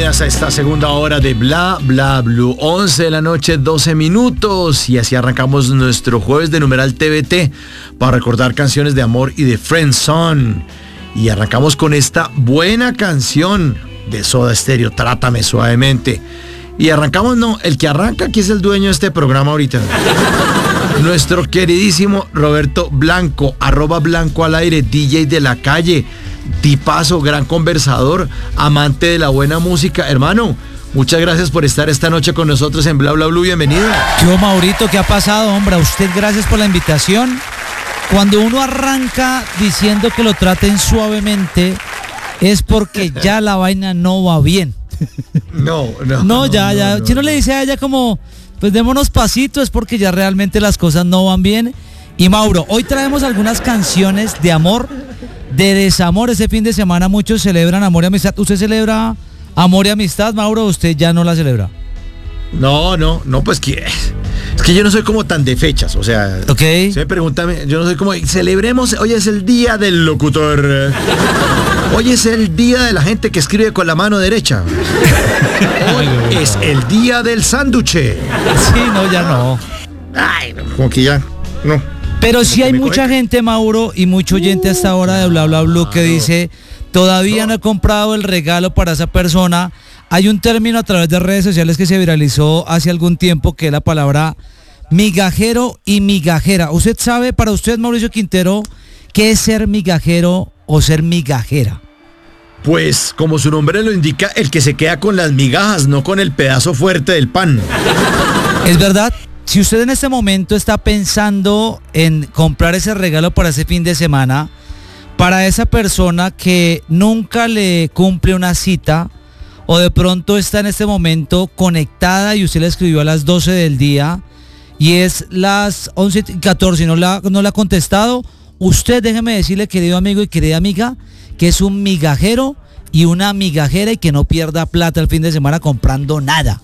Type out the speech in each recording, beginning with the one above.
bienvenidas a esta segunda hora de Bla Bla Blue. 11 de la noche, 12 minutos. Y así arrancamos nuestro jueves de numeral TBT para recordar canciones de amor y de friendzone. Y arrancamos con esta buena canción de Soda Stereo, Trátame Suavemente. Y arrancamos, no, el que arranca aquí es el dueño de este programa ahorita. Nuestro queridísimo Roberto Blanco, @Blanco al aire, DJ de la calle, tipazo, gran conversador, amante de la buena música. Hermano, muchas gracias por estar esta noche con nosotros en Bla Bla Blue. Bienvenido. Yo, Maurito, ¿qué ha pasado, hombre? A usted gracias por la invitación. Cuando uno arranca diciendo que lo traten suavemente es porque ya la vaina no va bien. No, ya. Si no le dice a ella como, pues démonos pasito, es porque ya realmente las cosas no van bien. Y Mauro, hoy traemos algunas canciones de amor, de desamor. Ese fin de semana muchos celebran amor y amistad. ¿Usted celebra amor y amistad, Mauro, o usted ya no la celebra? No, pues que es que yo no soy como tan de fechas, o sea, okay. Se me pregunta, yo no soy como, celebremos, hoy es el día del locutor, hoy es el día de la gente que escribe con la mano derecha, hoy es el día del sánduche. Sí, no, ya no. Ay, como que ya, no. Pero sí hay mucha gente, Mauro, y mucho oyente hasta ahora de Bla Bla Blue que dice, todavía no he comprado el regalo para esa persona. Hay un término a través de redes sociales que se viralizó hace algún tiempo, que es la palabra migajero y migajera. ¿Usted sabe, para usted, Mauricio Quintero, qué es ser migajero o ser migajera? Pues, como su nombre lo indica, el que se queda con las migajas, no con el pedazo fuerte del pan. Es verdad. Si usted en este momento está pensando en comprar ese regalo para ese fin de semana, para esa persona que nunca le cumple una cita, o de pronto está en este momento conectada y usted le escribió a las 12 del día y es las 11:14 y no le ha contestado, usted déjeme decirle, querido amigo y querida amiga, que es un migajero y una migajera y que no pierda plata el fin de semana comprando nada.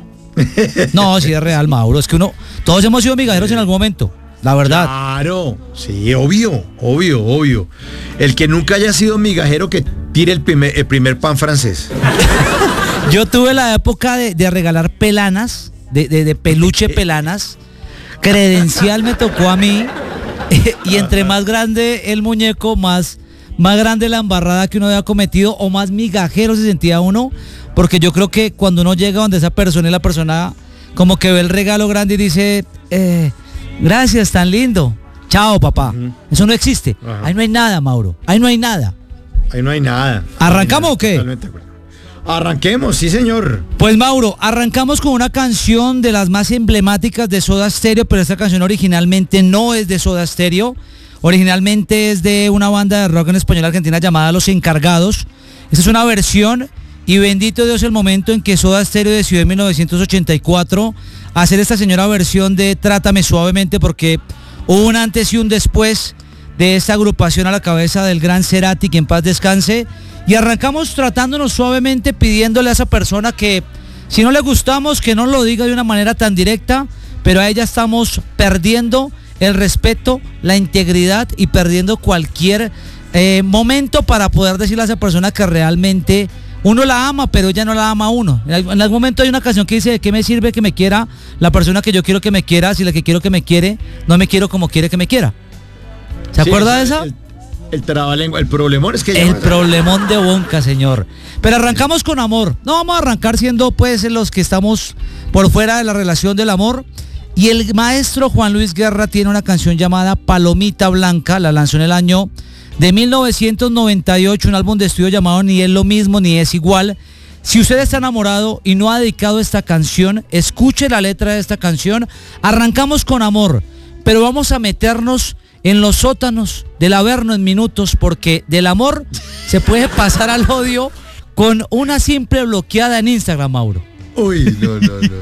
No, sí es real, Mauro, es que todos hemos sido migajeros en algún momento, la verdad. Claro, sí, obvio. El que nunca haya sido migajero, que tire el primer pan francés. Yo tuve la época de regalar pelanas, de peluche pelanas. Credencial me tocó a mí. Y entre más grande el muñeco, más grande la embarrada que uno había cometido, o más migajero se sentía uno. Porque yo creo que cuando uno llega donde esa persona y la persona como que ve el regalo grande y dice, gracias, tan lindo. Chao, papá. Eso no existe. Ajá. Ahí no hay nada, Mauro. Ahí no hay nada. ¿Arrancamos o qué? Totalmente. Arranquemos, sí, señor. Pues, Mauro, arrancamos con una canción de las más emblemáticas de Soda Stereo, pero esta canción originalmente no es de Soda Stereo. Originalmente es de una banda de rock en español argentina llamada Los Encargados. Esta es una versión, y bendito Dios el momento en que Soda Stereo decidió en 1984 hacer esta señora versión de Trátame Suavemente, porque hubo un antes y un después de esta agrupación a la cabeza del gran Cerati, que en paz descanse. Y arrancamos tratándonos suavemente, pidiéndole a esa persona que si no le gustamos, que no lo diga de una manera tan directa, pero a ella estamos perdiendo el respeto, la integridad y perdiendo cualquier momento para poder decirle a esa persona que realmente uno la ama, pero ella no la ama a uno. En algún momento hay una canción que dice, ¿de qué me sirve que me quiera la persona que yo quiero que me quiera si la que quiero que me quiere no me quiero como quiere que me quiera? ¿Se acuerda de esa? El trabalengua, el problemón es que... El problemón de Bonca, señor. Pero arrancamos con amor. No vamos a arrancar siendo pues los que estamos por fuera de la relación del amor. Y el maestro Juan Luis Guerra tiene una canción llamada Palomita Blanca, la lanzó en el año de 1998, un álbum de estudio llamado Ni es lo mismo ni es igual. Si usted está enamorado y no ha dedicado esta canción, escuche la letra de esta canción. Arrancamos con amor, pero vamos a meternos en los sótanos del Averno en minutos, porque del amor se puede pasar al odio con una simple bloqueada en Instagram, Mauro. Uy, no.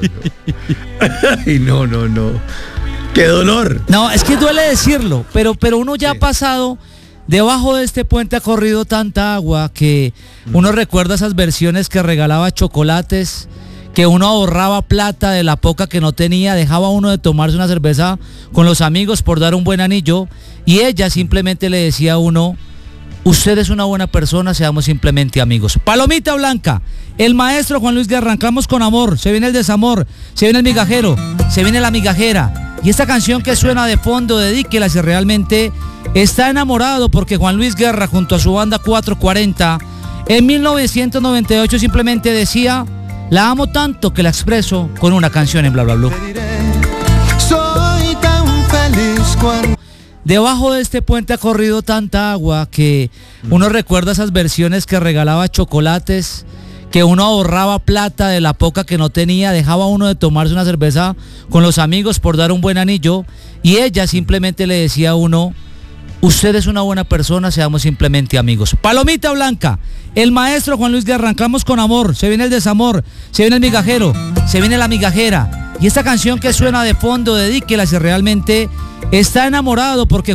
Ay, no. ¡Qué dolor! No, es que duele decirlo, pero uno ya ha pasado. Debajo de este puente ha corrido tanta agua que uno recuerda esas versiones que regalaba chocolates, que uno ahorraba plata de la poca que no tenía, dejaba uno de tomarse una cerveza con los amigos por dar un buen anillo, y ella simplemente le decía a uno, usted es una buena persona, seamos simplemente amigos. Palomita Blanca, el maestro Juan Luis Guerra, arrancamos con amor, se viene el desamor, se viene el migajero, se viene la migajera. Y esta canción que suena de fondo, dedíquela si realmente está enamorado, porque Juan Luis Guerra junto a su banda 440 en 1998 simplemente decía: la amo tanto que la expreso con una canción en Bla Bla Blue. Soy tan feliz cuando... Debajo de este puente ha corrido tanta agua que uno recuerda esas versiones que regalaba chocolates, que uno ahorraba plata de la poca que no tenía, dejaba uno de tomarse una cerveza con los amigos por dar un buen anillo, y ella simplemente le decía a uno: usted es una buena persona, seamos simplemente amigos. Palomita Blanca, el maestro Juan Luis Guerra, arrancamos con amor, se viene el desamor, se viene el migajero, se viene la migajera. Y esta canción que suena de fondo, dedíquela si realmente está enamorado, porque